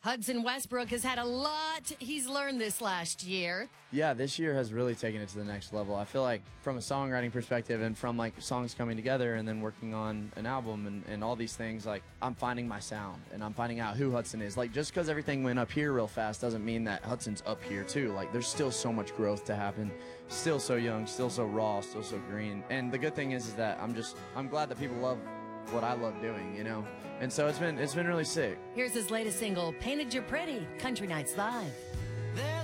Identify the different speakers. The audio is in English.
Speaker 1: Hudson Westbrook has had a lot he's learned this last year.
Speaker 2: Yeah, this year has really taken it to the next level. I feel like from a songwriting perspective and from like songs coming together and then working on an album and all these things, like I'm finding my sound and I'm finding out who Hudson is. Like just because everything went up here real fast doesn't mean that Hudson's up here too. Like there's still so much growth to happen. Still so young, still so raw, still so green. And the good thing is that I'm glad that people love what I love doing, you know? And so it's been really sick.
Speaker 1: Here's his latest single, Painted You Pretty, Country Nights Live.